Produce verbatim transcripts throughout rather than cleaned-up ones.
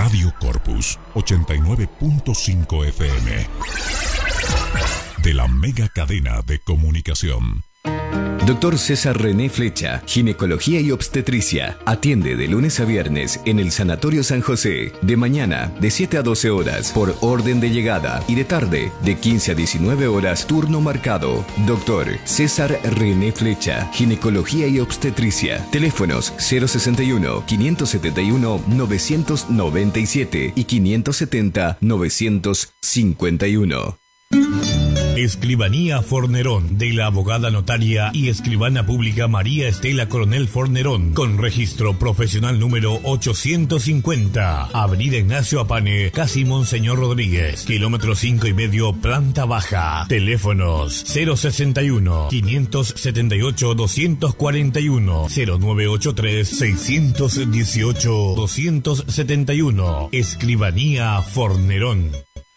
Radio Corpus ochenta y nueve punto cinco F M. De la mega cadena de comunicación. Doctor César René Flecha, Ginecología y Obstetricia. Atiende de lunes a viernes en el Sanatorio San José. De mañana, de siete a doce horas, por orden de llegada. Y de tarde, de quince a diecinueve horas, turno marcado. Doctor César René Flecha, Ginecología y Obstetricia. Teléfonos cero sesenta y uno, quinientos setenta y uno, novecientos noventa y siete y quinientos setenta, novecientos cincuenta y uno. Escribanía Fornerón, de la abogada notaria y escribana pública María Estela Coronel Fornerón, con registro profesional número ochocientos cincuenta, Avenida Ignacio Apane, casi Monseñor Rodríguez, kilómetro cinco y medio, planta baja. Teléfonos cero sesenta y uno, quinientos setenta y ocho, doscientos cuarenta y uno, cero nueve ochenta y tres, seiscientos dieciocho, doscientos setenta y uno. Escribanía Fornerón.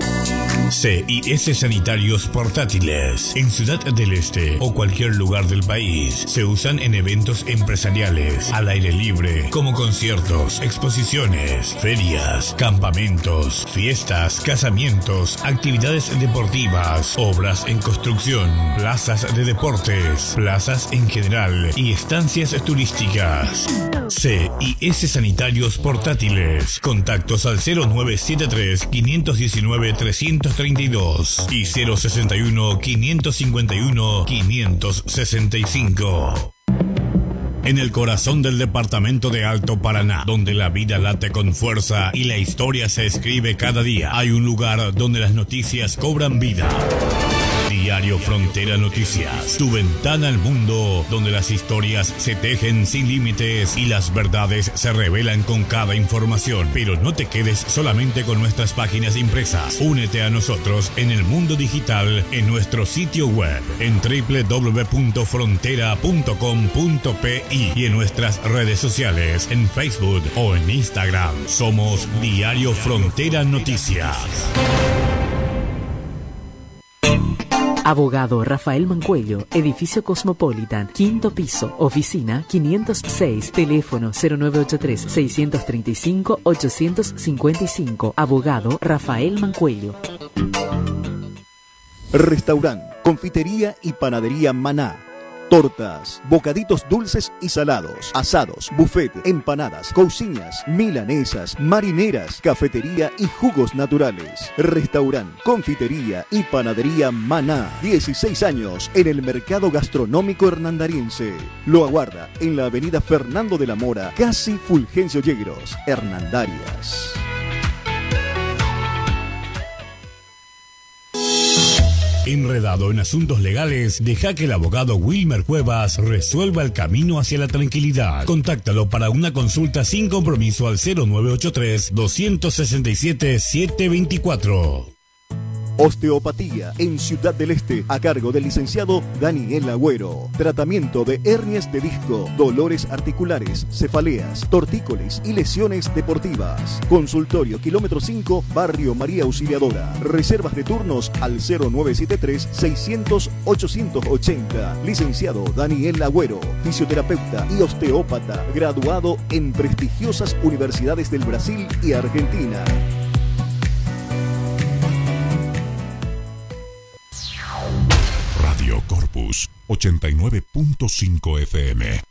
C I S Sanitarios Portátiles. En Ciudad del Este o cualquier lugar del país se usan en eventos empresariales al aire libre, como conciertos, exposiciones, ferias, campamentos, fiestas, casamientos, actividades deportivas, obras en construcción, plazas de deportes, plazas en general y estancias turísticas. C I S Sanitarios Portátiles. Contactos al cero nueve siete tres, quinientos diecinueve, trescientos treinta y dos y cero sesenta y uno, quinientos cincuenta y uno, quinientos sesenta y cinco. En el corazón del departamento de Alto Paraná, donde la vida late con fuerza y la historia se escribe cada día, hay un lugar donde las noticias cobran vida. Diario Frontera Noticias, tu ventana al mundo, donde las historias se tejen sin límites y las verdades se revelan con cada información. Pero no te quedes solamente con nuestras páginas impresas. Únete a nosotros en el mundo digital en nuestro sitio web en doble u doble u doble u punto frontera punto com punto pe y en nuestras redes sociales en Facebook o en Instagram. Somos Diario Frontera Noticias. Abogado Rafael Mancuello, edificio Cosmopolitan, quinto piso, oficina quinientos seis, teléfono cero nueve ochenta y tres, seiscientos treinta y cinco, ochocientos cincuenta y cinco. Abogado Rafael Mancuello. Restaurant, confitería y panadería Maná. Tortas, bocaditos dulces y salados, asados, buffet, empanadas, cousiñas, milanesas, marineras, cafetería y jugos naturales. Restaurant, confitería y panadería Maná. dieciséis años en el mercado gastronómico hernandariense. Lo aguarda en la avenida Fernando de la Mora, casi Fulgencio Yegros, Hernandarias. Enredado en asuntos legales, deja que el abogado Wilmer Cuevas resuelva el camino hacia la tranquilidad. Contáctalo para una consulta sin compromiso al cero nueve ochenta y tres, dos seis siete, siete dos cuatro. Osteopatía en Ciudad del Este, a cargo del licenciado Daniel Agüero. Tratamiento de hernias de disco, dolores articulares, cefaleas, tortícolis y lesiones deportivas. Consultorio kilómetro cinco, Barrio María Auxiliadora. Reservas de turnos al cero nueve siete tres, seiscientos, ochocientos ochenta. Licenciado Daniel Agüero, fisioterapeuta y osteópata, graduado en prestigiosas universidades del Brasil y Argentina. Radio Corpus ochenta y nueve punto cinco F M.